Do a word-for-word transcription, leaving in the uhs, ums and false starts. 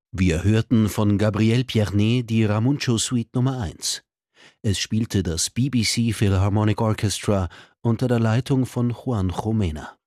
Wir hörten von Gabriel Pierné die Ramuncio-Suite Nummer eins. Es spielte das B B C Philharmonic Orchestra unter der Leitung von Juan Jomena.